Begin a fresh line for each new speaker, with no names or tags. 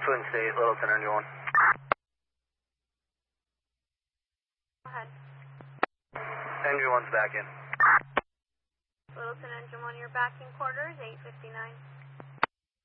Twin State, Littleton, Engine 1.
Go ahead.
Engine 1's back in.
Littleton, Engine 1, you're back in quarters, 8:59.